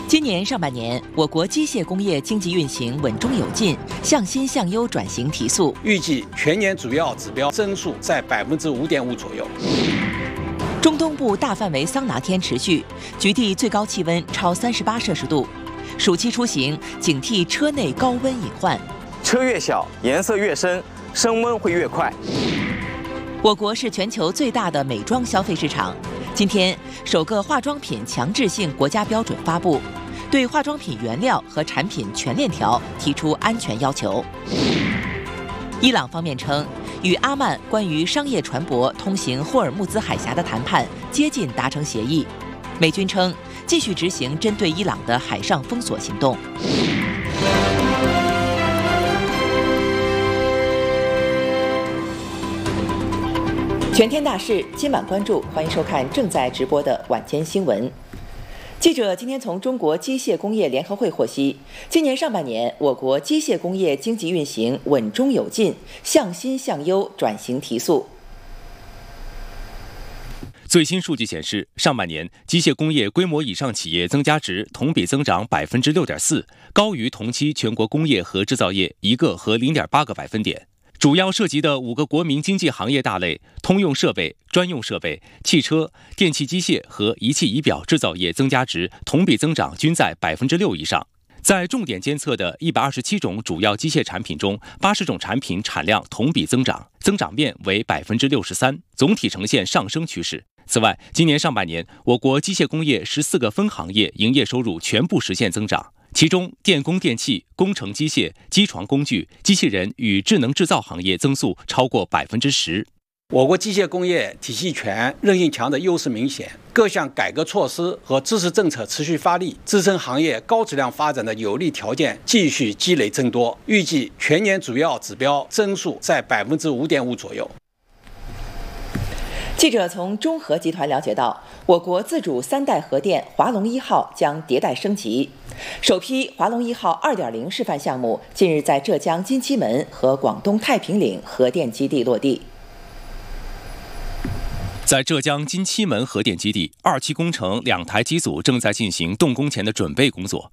今年上半年，我国机械工业经济运行稳中有进，向新向优转型提速。 预计全年主要指标增速在5.5%左右。 中东部大范围桑拿天持续，局地最高气温超38摄氏度。暑期出行警惕车内高温隐患。 车越小，颜色越深，升温会越快。 我国是全球最大的美妆消费市场。今天，首个化妆品强制性国家标准发布，对化妆品原料和产品全链条提出安全要求。伊朗方面称，与阿曼关于商业船舶通行霍尔木兹海峡的谈判接近达成协议。美军称，继续执行针对伊朗的海上封锁行动。全天大事，今晚关注，欢迎收看正在直播的晚间新闻。记者今天从中国机械工业联合会获悉，今年上半年，我国机械工业经济运行稳中有进，向新向优转型提速。 最新数据显示，上半年机械工业规模以上企业增加值同比增长6.4%，高于同期全国工业和制造业1个和0.8个百分点。主要涉及的5个国民经济行业大类——通用设备、专用设备、汽车、电气机械和仪器仪表制造业增加值同比增长均在6%以上。在重点监测的127种主要机械产品中，80种产品产量同比增长，增长面为63%，总体呈现上升趋势。此外，今年上半年，我国机械工业14个分行业营业收入全部实现增长。其中，电工电气、工程机械、机床工具、机器人与智能制造行业增速超过10%。 我国机械工业体系全、韧性强的优势明显，各项改革措施和支持政策持续发力，支撑行业高质量发展的有利条件继续积累增多。预计全年主要指标增速在5.5%左右。 记者从中核集团了解到，我国自主3代核电华龙1号将迭代升级。首批华龙1号2.0示范项目近日在浙江金鸡门和广东太平岭核电基地落地。 在浙江金鸡门核电基地，2期工程2台机组正在进行动工前的准备工作。